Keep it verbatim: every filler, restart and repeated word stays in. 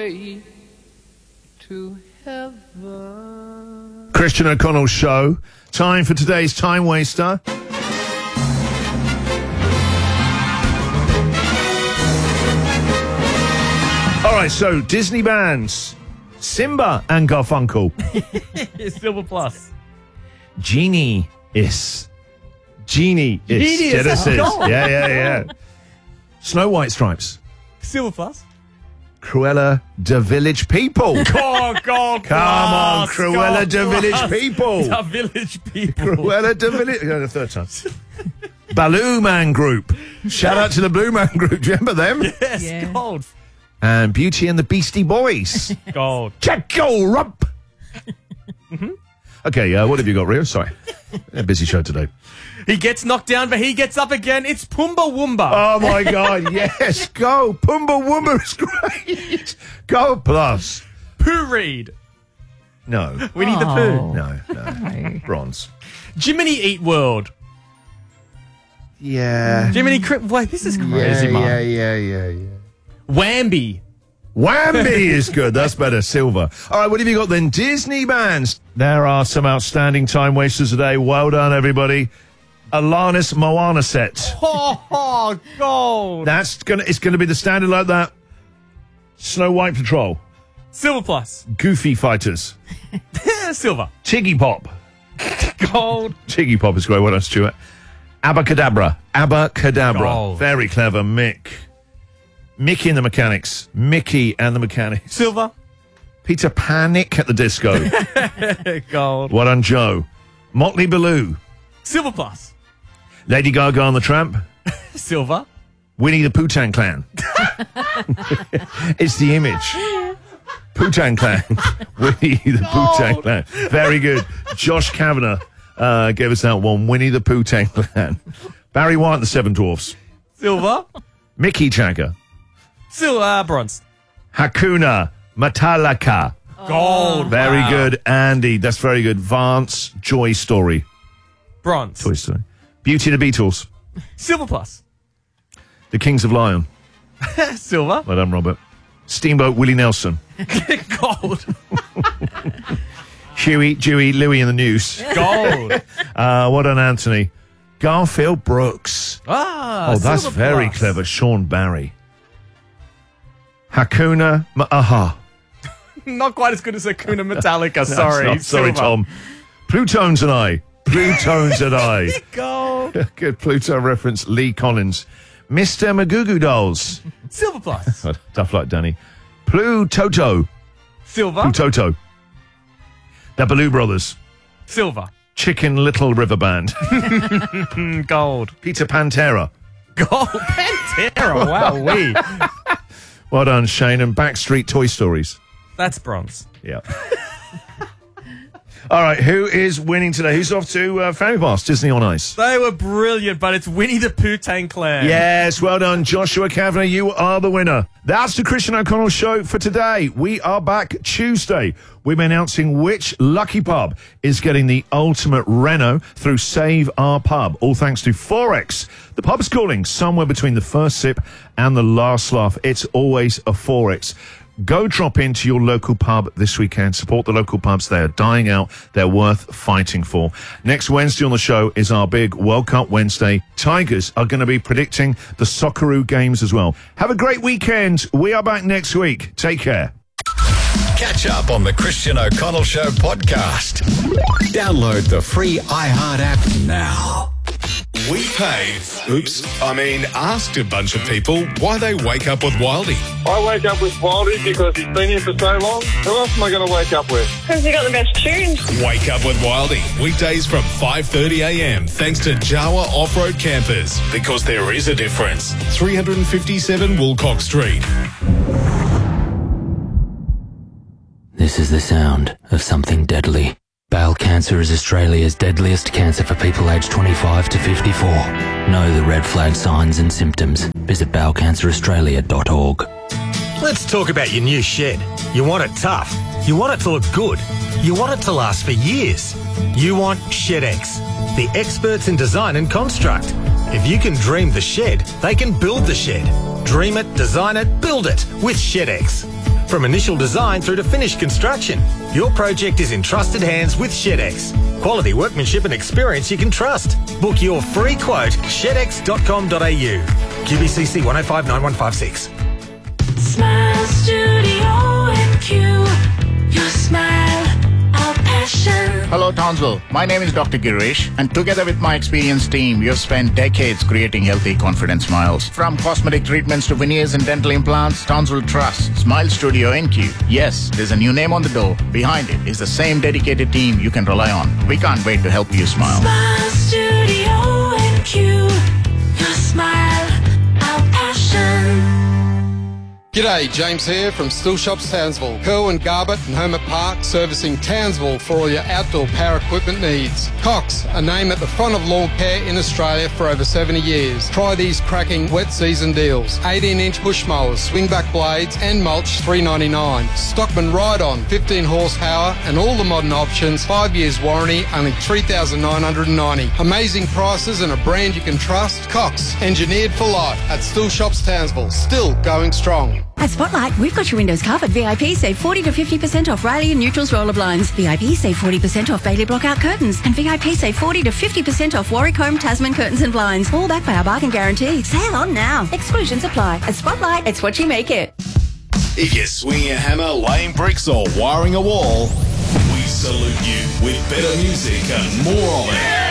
way to heaven. Christian O'Connell Show. Time for today's Time Waster. All right, so Disney bands. Simba and Garfunkel. Silver Plus. Genie is. Genie is. Genie is. Genesis. Oh. Yeah, yeah, yeah. Snow White Stripes. Silver Plus. Cruella de Village People. Oh, God. Come on, Cruella de Village People. The Village People. Cruella de Village. Yeah, the third time. Baloo Man Group. Shout out to the Blue Man Group. Do you remember them? Yes, Yeah. gold. And Beauty and the Beastie Boys. Gold. Jacko Rump. mm-hmm. Okay, uh, what have you got, Rio? Sorry. A busy show today. He gets knocked down, but he gets up again. It's Pumbaa Woomba. Oh, my God, yes. Go. Pumbaa Woomba is great. Go plus. Pooh Reed. No. Winnie the Pooh. No, no. Bronze. Jiminy Eat World. Yeah. Jiminy Cri- Wait, this is Yeah, crazy, man. yeah, yeah, yeah, yeah. Whamby. Whammy is good. That's better. Silver. All right, what have you got then? Disney bands. There are some outstanding time wasters today. Well done, everybody. Alanis Moana set. Oh, oh, gold. That's gonna. It's gonna be the standard like that. Snow White Patrol. Silver Plus. Goofy Fighters. Silver. Tiggy Pop. Gold. Tiggy Pop is great. What else, Stuart? Abacadabra. Abacadabra. Gold. Very clever, Mick. Mickey and the Mechanics. Mickey and the Mechanics. Silver. Peter Panic at the Disco. Gold. What on Joe? Motley Baloo. Silver Plus. Lady Gaga and the Tramp. Silver. Winnie the Pooh-Tang Clan. It's the image. Pooh-Tang Clan. Winnie the Pooh-Tang Clan. Very good. Josh Kavanagh uh, gave us that one. Winnie the Pooh-Tang Clan. Barry White and the Seven Dwarfs. Silver. Mickey Jagger. Silver. Uh, bronze. Hakuna Matata. Gold. Very Wow. good. Andy, that's very good. Vance Joy Story. Bronze. Toy Story. Beauty and the Beatles. Silver Plus. The Kings of Lion. Silver. Well done, Robert. Steamboat Willie Nelson. Gold. Huey, Dewey, Louie and the News. Gold. Uh, what on Anthony? Garfield Brooks. Ah. Oh, that's Silver very Plus. clever. Sean Barry. Hakuna Ma'aha. Not quite as good as Hakuna Metallica. That's Sorry. not- sorry, Silver. Tom. Plutones and I. Plutones and I. Gold. Good Pluto reference. Lee Collins. Mister Magoo Dolls. Silver Plus. Stuff like Danny. Plutoto. Silver. Plutoto. The Baloo Brothers. Silver. Chicken Little River Band. Gold. Peter Pantera. Gold. Pantera. Wow. We. Well done, Shane. And Backstreet Toy Stories. That's bronze. Yeah. All right, who is winning today? Who's off to uh, Family Pass, Disney on Ice? They were brilliant, but it's Winnie the Pooh-Tang Clan. Yes, well done, Joshua Kavanagh. You are the winner. That's the Christian O'Connell Show for today. We are back Tuesday. We'll be announcing which lucky pub is getting the ultimate reno through Save Our Pub. All thanks to Forex. The pub's calling somewhere between the first sip and the last laugh. It's always a Forex. Go drop into your local pub this weekend. Support the local pubs. They are dying out. They're worth fighting for. Next Wednesday on the show is our big World Cup Wednesday. Tigers are going to be predicting the Socceroo games as well. Have a great weekend. We are back next week. Take care. Catch up on the Christian O'Connell Show podcast. Download the free iHeart app now. We paid, oops, I mean asked a bunch of people why they wake up with Wildy. I wake up with Wildy because he's been here for so long. Who else am I going to wake up with? Because you got the best tunes. Wake up with Wildy, weekdays from five thirty a.m. thanks to Jawa Off-Road Campers. Because there is a difference. three fifty-seven Woolcock Street. This is the sound of something deadly. Bowel cancer is Australia's deadliest cancer for people aged twenty-five to fifty-four. Know the red flag signs and symptoms. Visit bowel cancer australia dot org. Let's talk about your new shed. You want it tough. You want it to look good. You want it to last for years. You want ShedX, the experts in design and construct. If you can dream the shed, they can build the shed. Dream it, design it, build it with ShedX. from initial design through to finished construction. Your project is in trusted hands with ShedX. Quality workmanship and experience you can trust. Book your free quote, shedex dot com dot a u. Q B C C one oh five nine one five six. Smile Studio N Q. Your smile, our passion. Hello Townsville, my name is Doctor Girish and together with my experienced team, we have spent decades creating healthy, confident smiles. From cosmetic treatments to veneers and dental implants, Townsville trusts Smile Studio N Q. Yes, there's a new name on the door. Behind it is the same dedicated team you can rely on. We can't wait to help you smile. Smile Studio N Q. Your smile, our passion. G'day, James here from Still Shops Townsville. Pearl and Garbutt and Homer Park servicing Townsville for all your outdoor power equipment needs. Cox, a name at the front of lawn care in Australia for over seventy years. Try these cracking wet season deals. eighteen inch bush mowers, swingback blades and mulch three ninety-nine. Stockman Ride-On, fifteen horsepower and all the modern options, five years warranty, only three thousand nine hundred ninety. Amazing prices and a brand you can trust. Cox, engineered for life at Still Shops Townsville. Still going strong. At Spotlight, we've got your windows covered. V I P save forty to fifty percent off Riley and Neutrals roller blinds. V I P save forty percent off Bailey Blockout curtains. And V I P save forty to fifty percent off Warwick Home Tasman curtains and blinds. All backed by our bargain guarantee. Sale on now. Exclusions apply. At Spotlight, it's what you make it. If you're swinging a hammer, laying bricks or wiring a wall, we salute you with better music and more of it.